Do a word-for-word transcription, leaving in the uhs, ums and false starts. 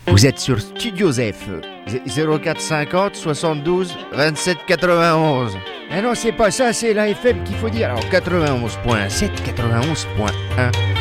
Vous êtes sur Studio Zef, zéro quatre cinquante soixante-douze vingt-sept quatre-vingt-onze. Ah non, c'est pas ça, c'est la F M qu'il faut dire. Alors quatre-vingt-onze point sept, quatre-vingt-onze point un.